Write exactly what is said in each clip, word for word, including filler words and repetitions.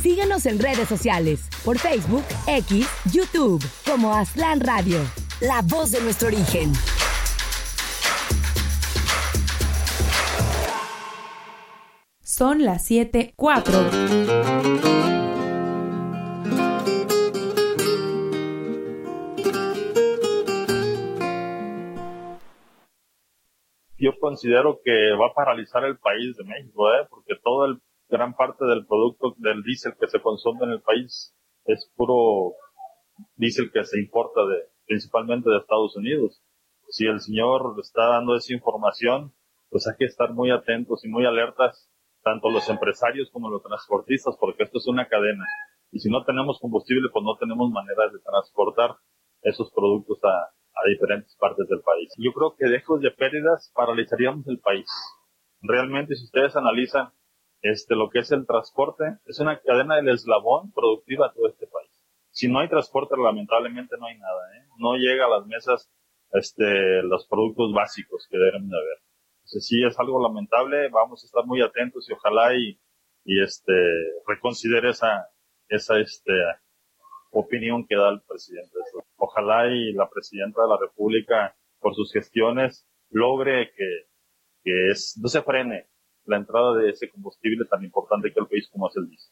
Síguenos en redes sociales, por Facebook, X, YouTube, como Aztlán Radio, la voz de nuestro origen. Son las siete cuatro. Yo considero que va a paralizar el país de México, ¿eh? Porque toda el, gran parte del producto del diésel que se consume en el país es puro diésel que se importa de, principalmente de Estados Unidos. Si el señor está dando esa información, pues hay que estar muy atentos y muy alertas, tanto los empresarios como los transportistas, porque esto es una cadena. Y si no tenemos combustible, pues no tenemos manera de transportar esos productos a, a diferentes partes del país. Yo creo que lejos de pérdidas, paralizaríamos el país. Realmente, si ustedes analizan este lo que es el transporte, es una cadena del eslabón productiva a todo este país. Si no hay transporte, lamentablemente no hay nada, ¿eh? No llega a las mesas este los productos básicos que deben de haber. Entonces, sí es algo lamentable, vamos a estar muy atentos y ojalá y, y este reconsidere esa esa este opinión que da el presidente. Ojalá y la presidenta de la República, por sus gestiones, logre que, que es, no se frene la entrada de ese combustible tan importante que el país como es el diésel.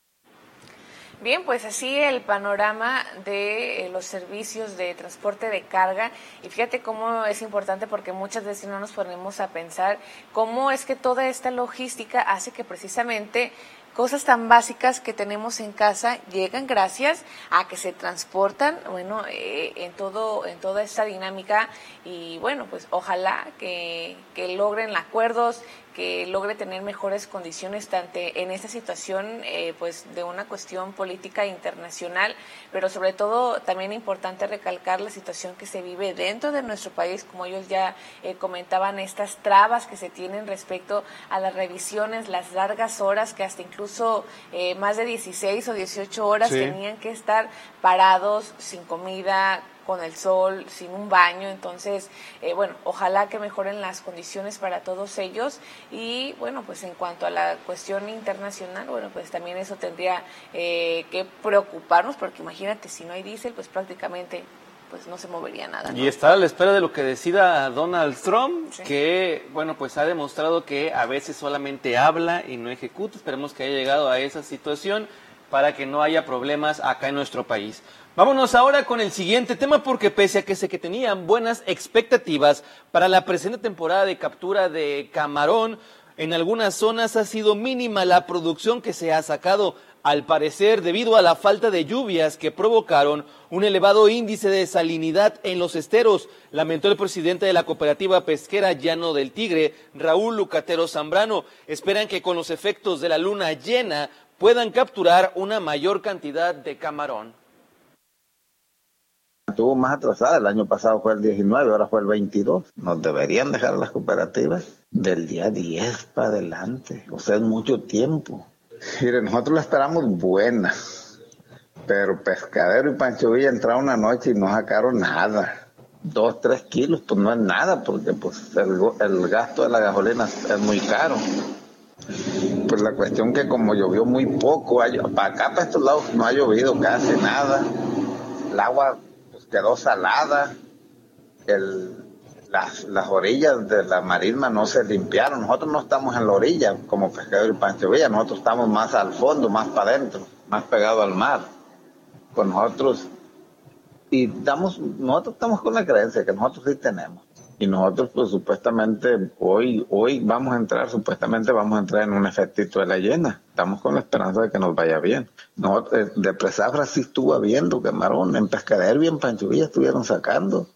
Bien, pues así el panorama de eh, los servicios de transporte de carga, y fíjate cómo es importante porque muchas veces no nos ponemos a pensar cómo es que toda esta logística hace que precisamente cosas tan básicas que tenemos en casa llegan gracias a que se transportan, bueno, eh, en todo, en toda esta dinámica, y bueno, pues ojalá que, que logren acuerdos, que logre tener mejores condiciones tanto en esta situación eh, pues de una cuestión política internacional, pero sobre todo también importante recalcar la situación que se vive dentro de nuestro país, como ellos ya eh, comentaban, estas trabas que se tienen respecto a las revisiones, las largas horas que hasta incluso eh, más de dieciséis o dieciocho horas sí. tenían que estar parados sin comida, con el sol, sin un baño. Entonces, eh, bueno, ojalá que mejoren las condiciones para todos ellos. Y bueno, pues en cuanto a la cuestión internacional, bueno, pues también eso tendría eh, que preocuparnos, porque imagínate, si no hay diésel, pues prácticamente pues no se movería nada, ¿no? Y está a la espera de lo que decida Donald Trump, sí. que, bueno, pues ha demostrado que a veces solamente habla y no ejecuta. Esperemos que haya llegado a esa situación para que no haya problemas acá en nuestro país. Vámonos ahora con el siguiente tema, porque pese a que sé que tenían buenas expectativas para la presente temporada de captura de camarón, en algunas zonas ha sido mínima la producción que se ha sacado, al parecer debido a la falta de lluvias que provocaron un elevado índice de salinidad en los esteros, lamentó el presidente de la cooperativa pesquera Llano del Tigre, Raúl Lucatero Zambrano. Esperan que con los efectos de la luna llena puedan capturar una mayor cantidad de camarón. Estuvo más atrasada, el año pasado fue el diecinueve, ahora fue el veintidós. Nos deberían dejar las cooperativas del día diez para adelante, o sea, es mucho tiempo. Mire, nosotros la esperamos buena, pero Pescadero y Pancho Villa entraron una noche y no sacaron nada. Dos, tres kilos, pues no es nada, porque pues el, el gasto de la gasolina es muy caro. Pues la cuestión que como llovió muy poco, para acá, para estos lados, no ha llovido casi nada. El agua quedó salada, el, las, las orillas de la marisma no se limpiaron. Nosotros no estamos en la orilla como Pescadero y Pancho Villa, nosotros estamos más al fondo, más para adentro, más pegado al mar. Con nosotros, y estamos, nosotros estamos con la creencia que nosotros sí tenemos. Y nosotros pues supuestamente hoy hoy vamos a entrar, supuestamente vamos a entrar en un efectito de la llena. Estamos con la esperanza de que nos vaya bien. Nosotros, de Presafra sí estuvo habiendo camarón, en Pescadero y en Pancho Villa estuvieron sacando.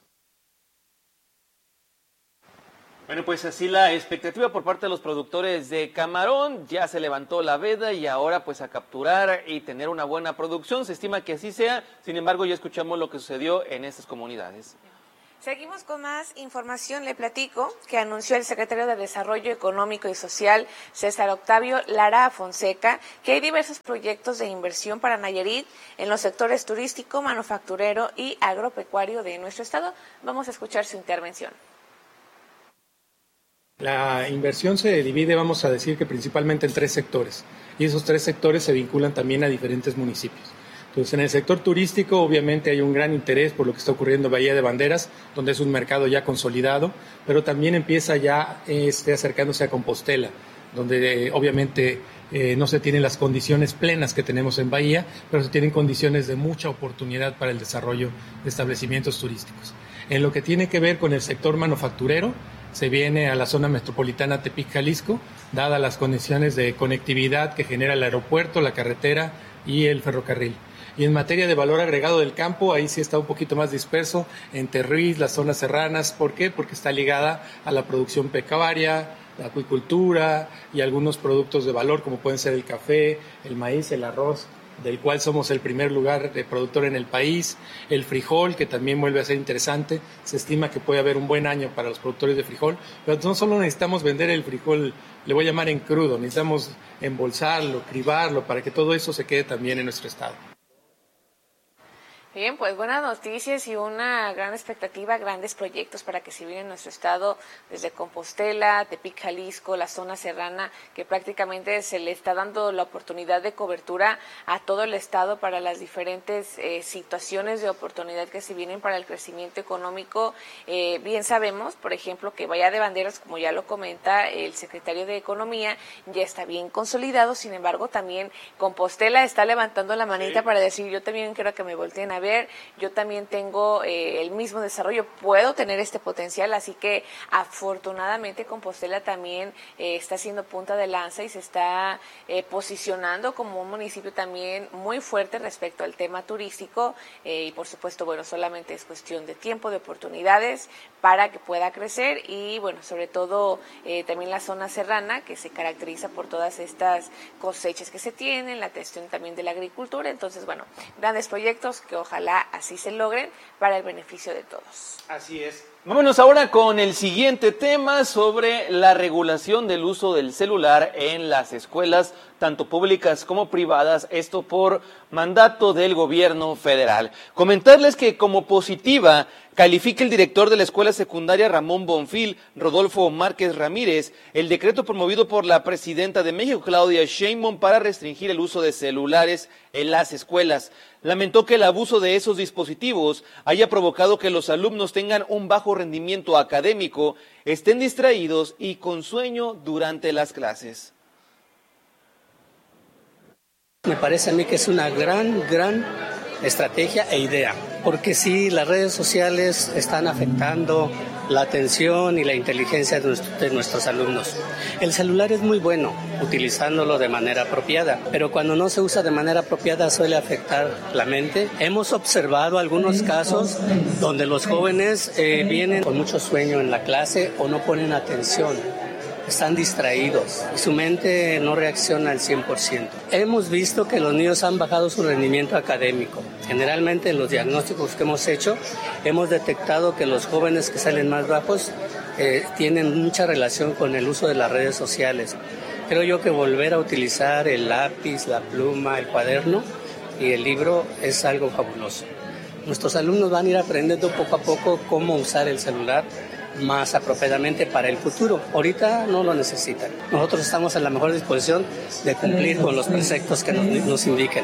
Bueno, pues así la expectativa por parte de los productores de camarón, ya se levantó la veda y ahora pues a capturar y tener una buena producción, se estima que así sea, sin embargo ya escuchamos lo que sucedió en estas comunidades. Seguimos con más información. Le platico que anunció el secretario de Desarrollo Económico y Social, César Octavio Lara Fonseca, que hay diversos proyectos de inversión para Nayarit en los sectores turístico, manufacturero y agropecuario de nuestro estado. Vamos a escuchar su intervención. La inversión se divide, vamos a decir que principalmente en tres sectores. y esos tres sectores se vinculan también a diferentes municipios. Entonces, en el sector turístico, obviamente hay un gran interés por lo que está ocurriendo en Bahía de Banderas, donde es un mercado ya consolidado, pero también empieza ya este, acercándose a Compostela, donde eh, obviamente eh, no se tienen las condiciones plenas que tenemos en Bahía, pero se tienen condiciones de mucha oportunidad para el desarrollo de establecimientos turísticos. En lo que tiene que ver con el sector manufacturero, se viene a la zona metropolitana Tepic, Jalisco, dadas las condiciones de conectividad que genera el aeropuerto, la carretera y el ferrocarril. Y en materia de valor agregado del campo, ahí sí está un poquito más disperso en Terruiz, las zonas serranas. ¿Por qué? Porque está ligada a la producción pecuaria, la acuicultura y algunos productos de valor como pueden ser el café, el maíz, el arroz, del cual somos el primer lugar de productor en el país, el frijol, que también vuelve a ser interesante. Se estima que puede haber un buen año para los productores de frijol, pero no solo necesitamos vender el frijol, le voy a llamar en crudo, necesitamos embolsarlo, cribarlo, para que todo eso se quede también en nuestro estado. Bien, pues buenas noticias y una gran expectativa, grandes proyectos para que se viene en nuestro estado, desde Compostela, Tepic, Jalisco, la zona serrana, que prácticamente se le está dando la oportunidad de cobertura a todo el estado para las diferentes eh, situaciones de oportunidad que se vienen para el crecimiento económico. Eh, bien sabemos, por ejemplo, que Bahía de Banderas, como ya lo comenta el secretario de Economía, ya está bien consolidado. Sin embargo, también Compostela está levantando la manita sí. para decir, yo también quiero que me volteen a ver, yo también tengo eh, el mismo desarrollo, puedo tener este potencial, así que afortunadamente Compostela también eh, está siendo punta de lanza y se está eh, posicionando como un municipio también muy fuerte respecto al tema turístico eh, y por supuesto, bueno, solamente es cuestión de tiempo, de oportunidades para que pueda crecer y bueno, sobre todo eh, también la zona serrana que se caracteriza por todas estas cosechas que se tienen, la gestión también de la agricultura, entonces bueno, grandes proyectos que ojalá Ojalá así se logren para el beneficio de todos. Así es. Vámonos ahora con el siguiente tema sobre la regulación del uso del celular en las escuelas, tanto públicas como privadas, esto por mandato del gobierno federal. Comentarles que como positiva califica el director de la escuela secundaria Ramón Bonfil, Rodolfo Márquez Ramírez, el decreto promovido por la presidenta de México, Claudia Sheinbaum, para restringir el uso de celulares en las escuelas. Lamentó que el abuso de esos dispositivos haya provocado que los alumnos tengan un bajo rendimiento académico, estén distraídos y con sueño durante las clases. Me parece a mí que es una gran, gran estrategia e idea, porque sí, las redes sociales están afectando la atención y la inteligencia de, nuestro, de nuestros alumnos. El celular es muy bueno, utilizándolo de manera apropiada, pero cuando no se usa de manera apropiada suele afectar la mente. Hemos observado algunos casos donde los jóvenes eh, vienen con mucho sueño en la clase o no ponen atención. Están distraídos y su mente no reacciona al cien por ciento. Hemos visto que los niños han bajado su rendimiento académico. Generalmente en los diagnósticos que hemos hecho, hemos detectado que los jóvenes que salen más bajos eh, tienen mucha relación con el uso de las redes sociales. Creo yo que volver a utilizar el lápiz, la pluma, el cuaderno y el libro es algo fabuloso. Nuestros alumnos van a ir aprendiendo poco a poco cómo usar el celular más apropiadamente para el futuro. Ahorita no lo necesitan. Nosotros estamos en la mejor disposición de cumplir con los preceptos que nos, nos indiquen.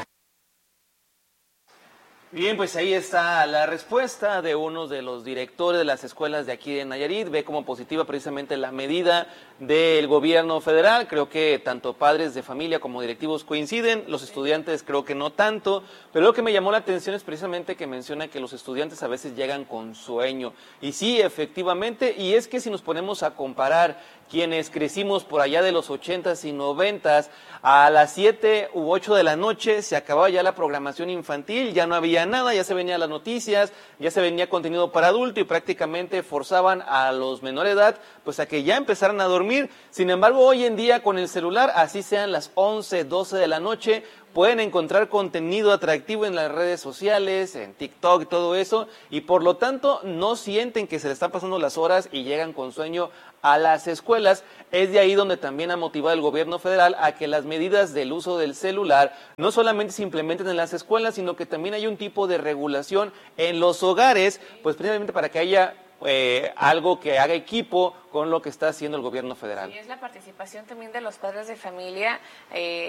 Bien, pues ahí está la respuesta de uno de los directores de las escuelas de aquí de Nayarit. Ve como positiva precisamente la medida del gobierno federal. Creo que tanto padres de familia como directivos coinciden, los estudiantes creo que no tanto, pero lo que me llamó la atención es precisamente que menciona que los estudiantes a veces llegan con sueño. Y sí, efectivamente, y es que si nos ponemos a comparar quienes crecimos por allá de los ochentas y noventas, a las siete u ocho de la noche se acababa ya la programación infantil, ya no había nada, ya se venían las noticias, ya se venía contenido para adulto y prácticamente forzaban a los menores de edad pues a que ya empezaran a dormir. Sin embargo, hoy en día con el celular, así sean las once, doce de la noche, pueden encontrar contenido atractivo en las redes sociales, en TikTok y todo eso, y por lo tanto no sienten que se les están pasando las horas y llegan con sueño a las escuelas. Es de ahí donde también ha motivado el gobierno federal a que las medidas del uso del celular no solamente se implementen en las escuelas, sino que también hay un tipo de regulación en los hogares, pues precisamente para que haya Eh, algo que haga equipo con lo que está haciendo el gobierno federal. Y es la participación también de los padres de familia eh, en,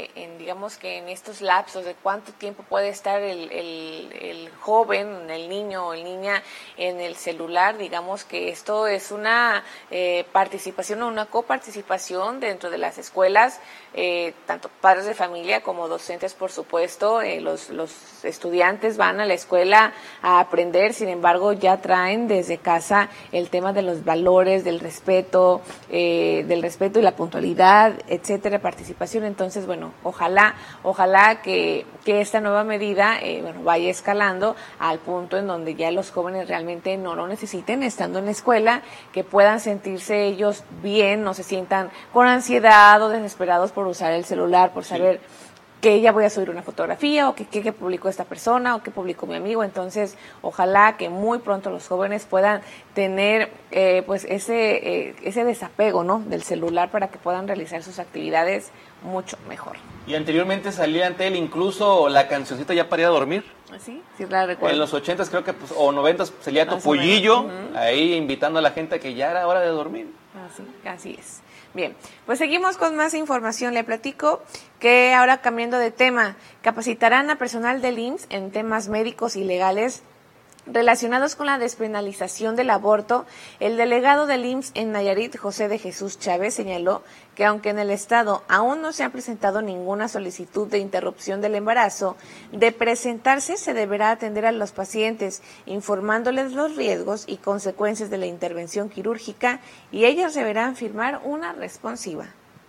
digamos que en estos lapsos de cuánto tiempo puede estar el, el, el joven, el niño o el niña en el celular, digamos que esto es una eh, participación o una coparticipación dentro de las escuelas, eh, tanto padres de familia como docentes, por supuesto. Eh, los, los estudiantes van a la escuela a aprender, sin embargo ya traen desde casa el tema de los valores, del respeto, eh, del respeto y la puntualidad, etcétera, participación. Entonces, bueno, ojalá, ojalá que, que esta nueva medida, eh, bueno, vaya escalando al punto en donde ya los jóvenes realmente no lo necesiten estando en la escuela, que puedan sentirse ellos bien, no se sientan con ansiedad o desesperados por usar el celular, por saber sí. que ya voy a subir una fotografía o que, que, que publicó esta persona o que publicó mi amigo. Entonces, ojalá que muy pronto los jóvenes puedan tener eh, pues ese, eh, ese desapego, ¿no?, del celular para que puedan realizar sus actividades mucho mejor. Y anteriormente salía ante él incluso la cancioncita ya para ir a dormir. Sí, sí la recuerdo. En los ochentas creo que, pues, o noventas salía Topollillo, uh-huh. ahí invitando a la gente a que ya era hora de dormir. Así, así es. Bien, pues seguimos con más información. Le platico que ahora, cambiando de tema, capacitarán a personal del I M S S en temas médicos y legales relacionados con la despenalización del aborto. El delegado del I M S S en Nayarit, José de Jesús Chávez, señaló que aunque en el estado aún no se ha presentado ninguna solicitud de interrupción del embarazo, de presentarse se deberá atender a los pacientes, informándoles los riesgos y consecuencias de la intervención quirúrgica, y ellos deberán firmar una responsiva.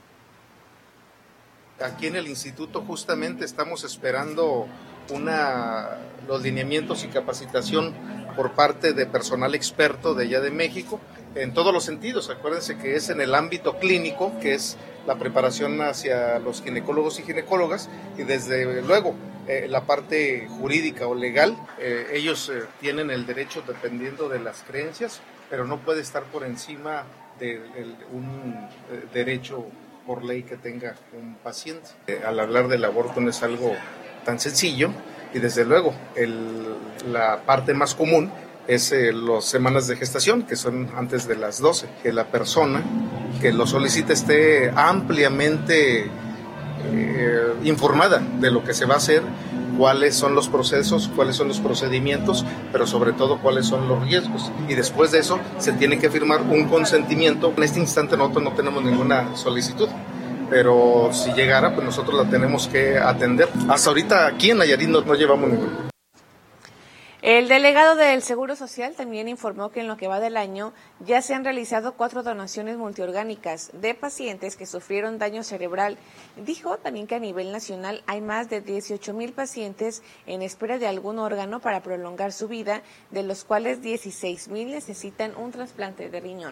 Aquí en el instituto justamente estamos esperando una, los lineamientos y capacitación por parte de personal experto de allá de México, en todos los sentidos. Acuérdense que es en el ámbito clínico, que es la preparación hacia los ginecólogos y ginecólogas, y desde luego eh, la parte jurídica o legal, eh, ellos eh, tienen el derecho dependiendo de las creencias, pero no puede estar por encima de, de un eh, derecho por ley que tenga un paciente. Eh, al hablar del aborto no es algo tan sencillo, y desde luego el, la parte más común es eh, las semanas de gestación, que son antes de las doce, que la persona que lo solicite esté ampliamente eh, informada de lo que se va a hacer, cuáles son los procesos, cuáles son los procedimientos, pero sobre todo cuáles son los riesgos. Y después de eso se tiene que firmar un consentimiento. En este instante nosotros no tenemos ninguna solicitud, pero si llegara, pues nosotros la tenemos que atender. Hasta ahorita aquí en Nayarit no, no llevamos ninguna. El delegado del Seguro Social también informó que en lo que va del año ya se han realizado cuatro donaciones multiorgánicas de pacientes que sufrieron daño cerebral. Dijo también que a nivel nacional hay más de dieciocho mil pacientes en espera de algún órgano para prolongar su vida, de los cuales dieciséis mil necesitan un trasplante de riñón.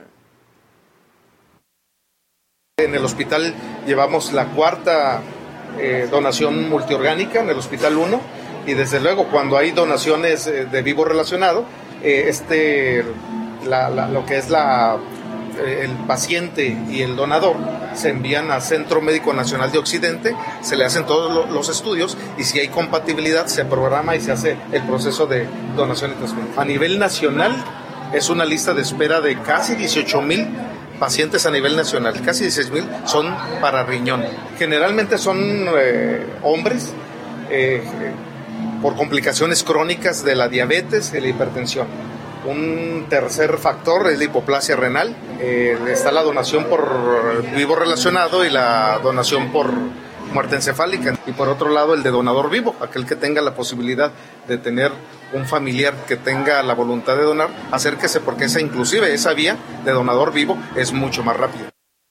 En el hospital llevamos la cuarta eh, donación multiorgánica, en el hospital uno. Y desde luego cuando hay donaciones de vivo relacionado, eh, este, la, la, lo que es la, el paciente y el donador se envían al Centro Médico Nacional de Occidente, se le hacen todos los estudios y si hay compatibilidad se programa y se hace el proceso de donación y trasplante. A nivel nacional es una lista de espera de casi dieciocho mil pacientes a nivel nacional, casi dieciséis mil son para riñón. Generalmente son eh, hombres, eh, por complicaciones crónicas de la diabetes y la hipertensión. Un tercer factor es la hipoplasia renal. Eh, está la donación por vivo relacionado y la donación por muerte encefálica. Y por otro lado, el de donador vivo, aquel que tenga la posibilidad de tener un familiar que tenga la voluntad de donar, acérquese, porque esa, inclusive esa vía de donador vivo es mucho más rápida.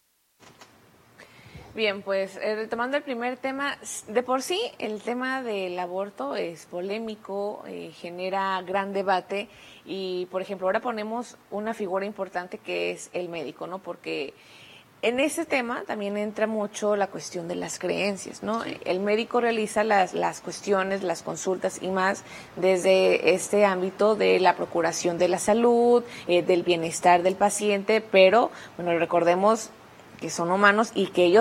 Bien, pues eh, retomando el primer tema, de por sí el tema del aborto es polémico, eh, genera gran debate y, por ejemplo, ahora ponemos una figura importante que es el médico, ¿no? Porque en ese tema también entra mucho la cuestión de las creencias, ¿no? Sí. El médico realiza las, las cuestiones, las consultas y más desde este ámbito de la procuración de la salud, eh, del bienestar del paciente, pero, bueno, recordemos que son humanos y que ellos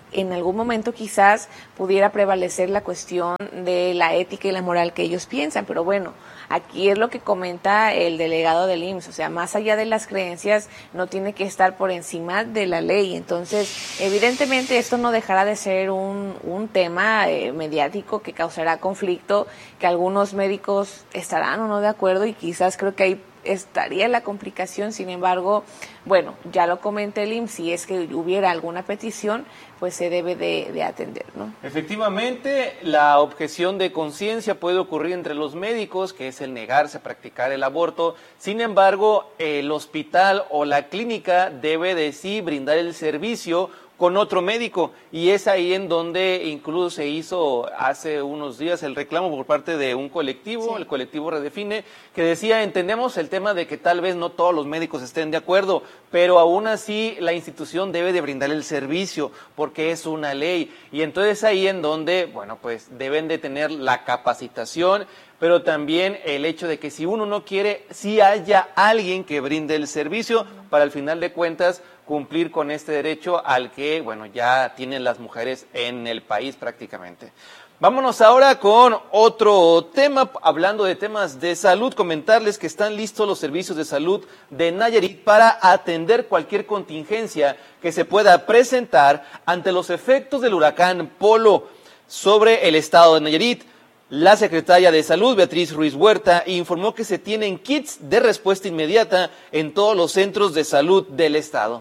en algún momento quizás pudiera prevalecer la cuestión de la ética y la moral que ellos piensan, pero bueno, aquí es lo que comenta el delegado del I M S S, o sea, más allá de las creencias, no tiene que estar por encima de la ley. Entonces, evidentemente esto no dejará de ser un, un tema eh, mediático que causará conflicto, que algunos médicos estarán o no de acuerdo, y quizás creo que ahí estaría la complicación. Sin embargo, bueno, ya lo comenté el I M S S, si es que hubiera alguna petición, pues se debe de, de atender, ¿no? Efectivamente, la objeción de conciencia puede ocurrir entre los médicos, que es el negarse a practicar el aborto. Sin embargo, el hospital o la clínica debe de sí brindar el servicio con otro médico, y es ahí en donde incluso se hizo hace unos días el reclamo por parte de un colectivo, sí. El colectivo Redefine, que decía, entendemos el tema de que tal vez no todos los médicos estén de acuerdo, pero aún así la institución debe de brindar el servicio, porque es una ley, y entonces ahí en donde, bueno, pues deben de tener la capacitación, pero también el hecho de que si uno no quiere, si haya alguien que brinde el servicio, para al final de cuentas cumplir con este derecho al que, bueno, ya tienen las mujeres en el país prácticamente. Vámonos ahora con otro tema, hablando de temas de salud, comentarles que están listos los servicios de salud de Nayarit para atender cualquier contingencia que se pueda presentar ante los efectos del huracán Polo sobre el estado de Nayarit. La secretaria de Salud, Beatriz Ruiz Huerta, informó que se tienen kits de respuesta inmediata en todos los centros de salud del estado.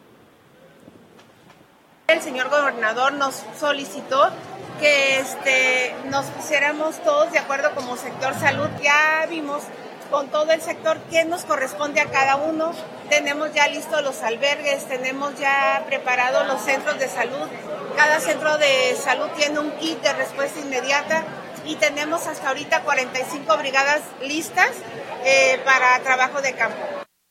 El señor gobernador nos solicitó que este, nos pusiéramos todos de acuerdo como sector salud. Ya vimos con todo el sector qué nos corresponde a cada uno. Tenemos ya listos los albergues, tenemos ya preparados los centros de salud. Cada centro de salud tiene un kit de respuesta inmediata y tenemos hasta ahorita cuarenta y cinco brigadas listas eh, para trabajo de campo.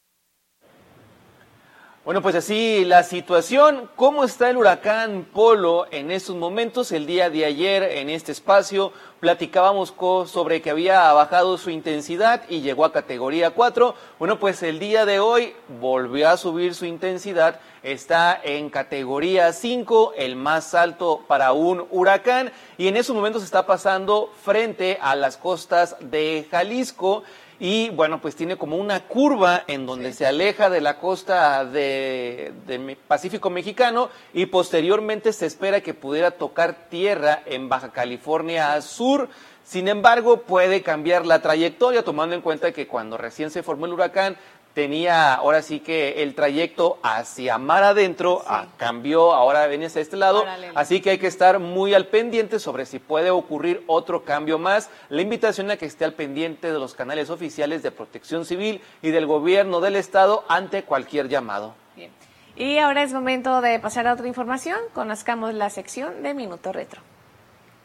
Bueno, pues así la situación. ¿Cómo está el huracán Polo en estos momentos? El día de ayer en este espacio platicábamos sobre que había bajado su intensidad y llegó a categoría cuatro. Bueno, pues el día de hoy volvió a subir su intensidad. Está en categoría cinco, el más alto para un huracán. Y en estos momentos está pasando frente a las costas de Jalisco. Y bueno, pues tiene como una curva en donde sí. se aleja de la costa de, de Pacífico Mexicano y posteriormente se espera que pudiera tocar tierra en Baja California Sur. Sin embargo, puede cambiar la trayectoria, tomando en cuenta que cuando recién se formó el huracán tenía ahora sí que el trayecto hacia mar adentro, sí. ah, cambió, ahora viene hacia este lado, Paralelo. Así que hay que estar muy al pendiente sobre si puede ocurrir otro cambio más. La invitación a que esté al pendiente de los canales oficiales de Protección Civil y del gobierno del estado ante cualquier llamado. Bien. Y ahora es momento de pasar a otra información, conozcamos la sección de Minuto Retro.